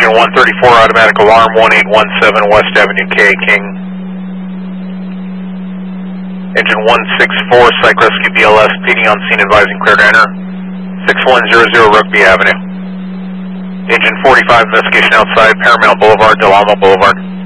Engine 134, automatic alarm 1817 West Avenue K, King. Engine 164, Psych Rescue BLS, PD on scene advising clear to enter. 6100 Rugby Avenue. Engine 45, investigation outside, Paramount Boulevard, Del Amo Boulevard.